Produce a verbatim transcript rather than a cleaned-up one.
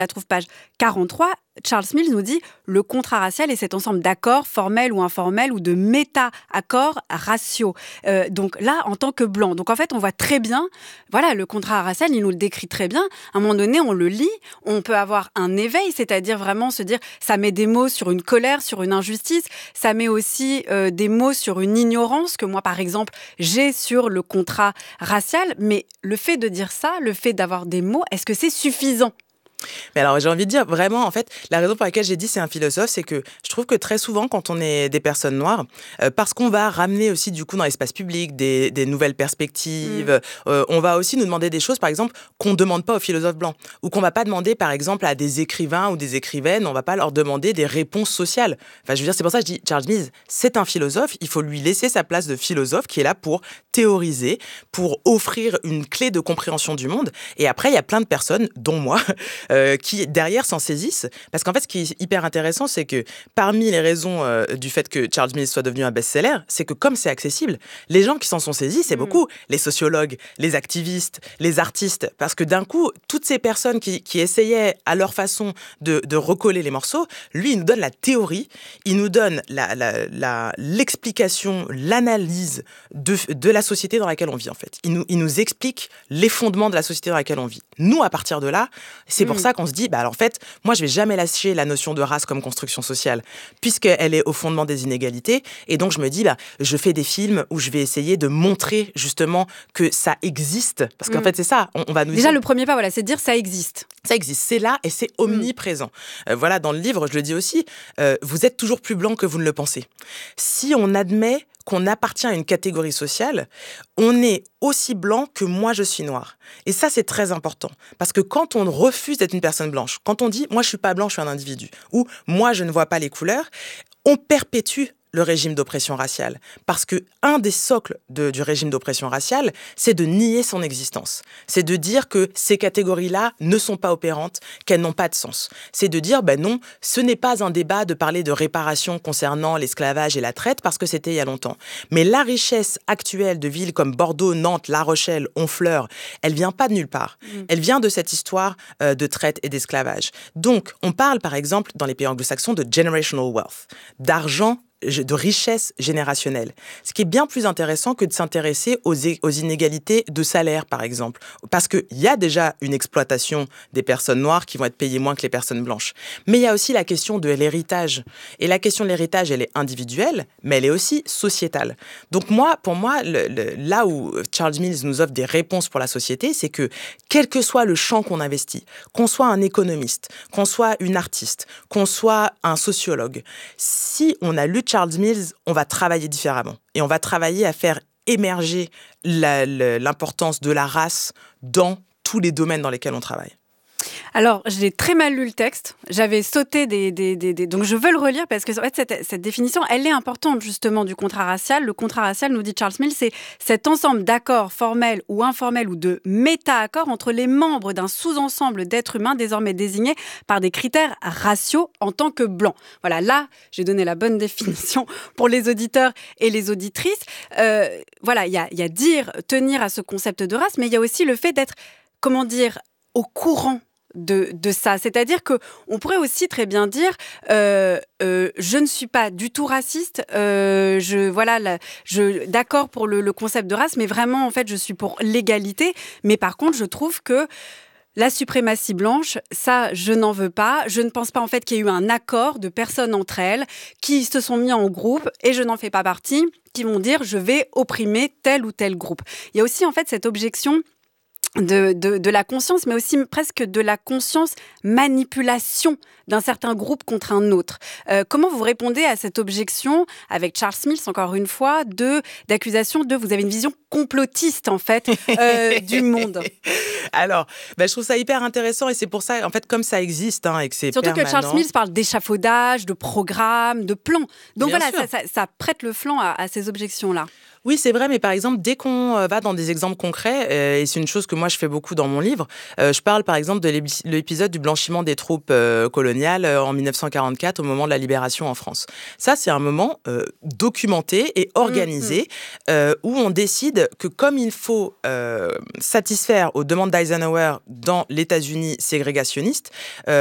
la trouve page quarante-trois, Charles Mills nous dit « Le contrat racial est cet ensemble d'accords formels ou informels ou de méta-accords raciaux. Euh, » Donc là, en tant que blanc. Donc en fait, on voit très bien, voilà, le contrat racial, il nous le décrit très bien. À un moment donné, on le lit, on peut avoir un éveil, c'est-à-dire vraiment se dire, ça met des mots sur une colère, sur une injustice, ça met aussi euh, des mots sur une ignorance que moi, par exemple, j'ai sur le contrat racial. Mais le fait de dire ça, le fait d'avoir des mots, est-ce que c'est suffisant ? Mais alors, j'ai envie de dire, vraiment, en fait, la raison pour laquelle j'ai dit c'est un philosophe, c'est que je trouve que très souvent, quand on est des personnes noires, euh, parce qu'on va ramener aussi, du coup, dans l'espace public, des, des nouvelles perspectives, mmh. euh, on va aussi nous demander des choses, par exemple, qu'on ne demande pas aux philosophes blancs, ou qu'on ne va pas demander, par exemple, à des écrivains ou des écrivaines, on ne va pas leur demander des réponses sociales. Enfin, je veux dire, c'est pour ça que je dis, Charles Mills, c'est un philosophe, il faut lui laisser sa place de philosophe, qui est là pour théoriser, pour offrir une clé de compréhension du monde. Et après, il y a plein de personnes, dont moi, Euh, qui derrière s'en saisissent. Parce qu'en fait, ce qui est hyper intéressant, c'est que parmi les raisons euh, du fait que Charles Mills soit devenu un best-seller, c'est que comme c'est accessible, les gens qui s'en sont saisis, c'est mmh. beaucoup les sociologues, les activistes, les artistes. Parce que d'un coup, toutes ces personnes qui, qui essayaient à leur façon de, de recoller les morceaux, lui, il nous donne la théorie, il nous donne la, la, la, l'explication, l'analyse de, de la société dans laquelle on vit, en fait. Il nous, il nous explique les fondements de la société dans laquelle on vit. Nous, à partir de là, c'est pour mmh. ça qu'on se dit, bah alors en fait, moi je vais jamais lâcher la notion de race comme construction sociale, puisqu'elle est au fondement des inégalités, et donc je me dis, bah, je fais des films où je vais essayer de montrer justement que ça existe, parce qu'en mmh. fait c'est ça, on, on va nous Déjà dire... le premier pas, voilà, c'est de dire ça existe. Ça existe, c'est là et c'est omniprésent. Mmh. Euh, voilà, dans le livre, je le dis aussi, euh, vous êtes toujours plus blanc que vous ne le pensez. Si on admet qu'on appartient à une catégorie sociale, on est aussi blanc que moi je suis noir. Et ça, c'est très important. Parce que quand on refuse d'être une personne blanche, quand on dit « moi je suis pas blanc, je suis un individu » ou « moi je ne vois pas les couleurs », on perpétue le régime d'oppression raciale. Parce que un des socles de, du régime d'oppression raciale, c'est de nier son existence. C'est de dire que ces catégories-là ne sont pas opérantes, qu'elles n'ont pas de sens. C'est de dire, ben non, ce n'est pas un débat de parler de réparation concernant l'esclavage et la traite, parce que c'était il y a longtemps. Mais la richesse actuelle de villes comme Bordeaux, Nantes, La Rochelle, Honfleur, elle vient pas de nulle part. Mmh. Elle vient de cette histoire euh, de traite et d'esclavage. Donc, on parle, par exemple, dans les pays anglo-saxons, de generational wealth, d'argent, de richesse générationnelle. Ce qui est bien plus intéressant que de s'intéresser aux, aux inégalités de salaire, par exemple. Parce qu'il y a déjà une exploitation des personnes noires qui vont être payées moins que les personnes blanches. Mais il y a aussi la question de l'héritage. Et la question de l'héritage, elle est individuelle, mais elle est aussi sociétale. Donc moi, pour moi, le, le, là où Charles Mills nous offre des réponses pour la société, c'est que quel que soit le champ qu'on investit, qu'on soit un économiste, qu'on soit une artiste, qu'on soit un sociologue, si on a lu Charles Mills, on va travailler différemment. Et on va travailler à faire émerger la, la, l'importance de la race dans tous les domaines dans lesquels on travaille. Alors, j'ai très mal lu le texte. J'avais sauté des... des, des, des... Donc, je veux le relire parce que en fait, cette, cette définition, elle est importante justement du contrat racial. Le contrat racial, nous dit Charles Mills, c'est cet ensemble d'accords formels ou informels ou de méta-accords entre les membres d'un sous-ensemble d'êtres humains désormais désignés par des critères raciaux en tant que blancs. Voilà, là, j'ai donné la bonne définition pour les auditeurs et les auditrices. Euh, voilà, il y a, y a dire, tenir à ce concept de race, mais il y a aussi le fait d'être, comment dire, au courant De, de ça. C'est-à-dire qu'on pourrait aussi très bien dire euh, euh, je ne suis pas du tout raciste, euh, je, voilà, la, je, d'accord pour le, le concept de race, mais vraiment, en fait, je suis pour l'égalité. Mais par contre, je trouve que la suprématie blanche, ça, je n'en veux pas. Je ne pense pas, en fait, qu'il y ait eu un accord de personnes entre elles qui se sont mis en groupe, et je n'en fais pas partie, qui vont dire je vais opprimer tel ou tel groupe. Il y a aussi, en fait, cette objection De, de, de la conscience, mais aussi presque de la conscience manipulation d'un certain groupe contre un autre. Euh, comment vous répondez à cette objection, avec Charles Mills, encore une fois, de, d'accusation de vous avez une vision complotiste, en fait, euh, du monde? Alors, ben, je trouve ça hyper intéressant et c'est pour ça, en fait, comme ça existe hein, et que c'est Surtout permanent. que Charles Mills parle d'échafaudage, de programme, de plan. Donc Bien voilà, sûr. ça, ça, ça prête le flanc à, à ces objections-là. Oui, c'est vrai, mais par exemple, dès qu'on euh, va dans des exemples concrets, euh, et c'est une chose que moi je fais beaucoup dans mon livre, euh, je parle par exemple de l'épi- l'épisode du blanchiment des troupes euh, coloniales euh, en mille neuf cent quarante-quatre au moment de la libération en France. Ça, c'est un moment euh, documenté et organisé mmh, mmh. Euh, où on décide que comme il faut euh, satisfaire aux demandes d'Eisenhower dans l'États-Unis ségrégationniste, euh,